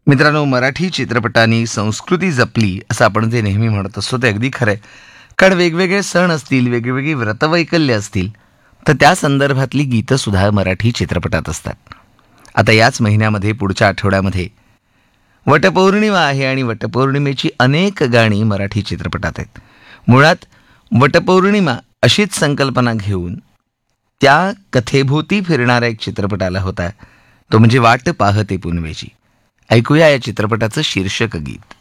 मित्रांनो, मराठी चित्रपटांनी संस्कृती जपली असं आपण जे नेहमी म्हणत असतो ते अगदी खरं आहे. कारण वेगवेगळे सण असतील, वेगवेगळी व्रतवैकल्य असतील, तर त्या संदर्भातली गीतंसुद्धा मराठी चित्रपटात असतात. आता याच महिन्यामध्ये पुढच्या आठवड्यामध्ये वटपौर्णिमा आहे आणि वटपौर्णिमेची अनेक गाणी मराठी चित्रपटात आहेत. मुळात वटपौर्णिमा अशीच संकल्पना घेऊन त्या कथेभोवती फिरणारा एक चित्रपट आला होता. तो म्हणजे वाट पाहते पुनवेची. ऐकूया या चित्रपटाचं शीर्षक गीत.